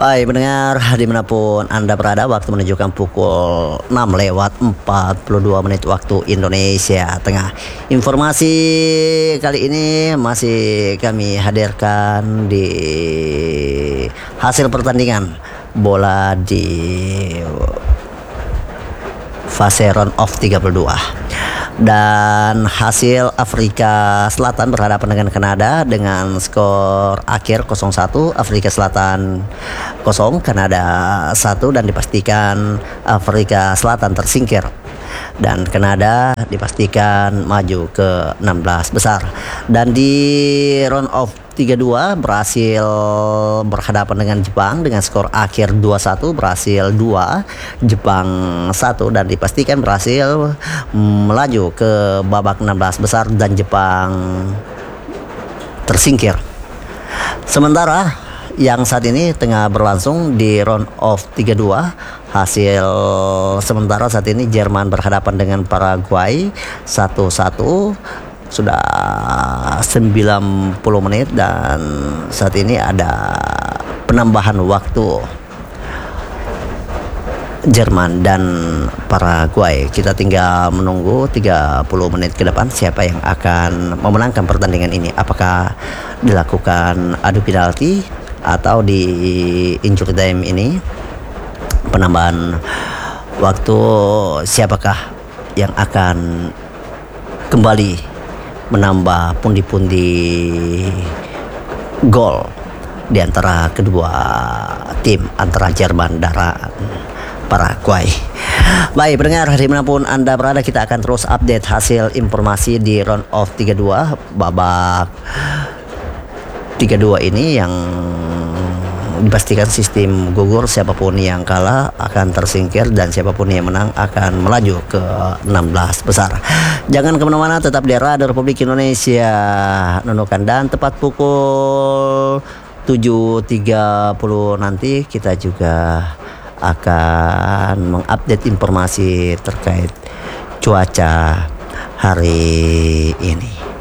Baik pendengar, dimanapun Anda berada, waktu menunjukkan pukul 6:42 waktu Indonesia Tengah. Informasi kali ini masih kami hadirkan di hasil pertandingan bola di fase round of 32. Dan hasil Afrika Selatan berhadapan dengan Kanada dengan skor akhir 0-1, Afrika Selatan 0, Kanada 1, dan dipastikan Afrika Selatan tersingkir dan Kanada dipastikan maju ke 16 besar. Dan di round of 32 berhasil berhadapan dengan Jepang dengan skor akhir 2-1, Brasil 2, Jepang 1, dan dipastikan berhasil melaju ke babak 16 besar dan Jepang tersingkir. Sementara yang saat ini tengah berlangsung di round of 32, hasil sementara saat ini Jerman berhadapan dengan Paraguay 1-1. Sudah 90 menit dan saat ini ada penambahan waktu Jerman dan Paraguay. Kita tinggal menunggu 30 menit ke depan siapa yang akan memenangkan pertandingan ini. Apakah dilakukan adu penalti atau di injury time ini penambahan waktu, siapakah yang akan kembali menambah pundi-pundi gol di antara kedua tim, antara Jerman dan Paraguay. Baik pendengar, dimanapun Anda berada, kita akan terus update hasil informasi di round of 32. Babak 32 ini yang dipastikan sistem gugur, siapapun yang kalah akan tersingkir dan siapapun yang menang akan melaju ke 16 besar. Jangan kemana-mana, tetap di Radio Republik Indonesia Nunukan, dan tepat pukul 7.30 nanti kita juga akan mengupdate informasi terkait cuaca hari ini.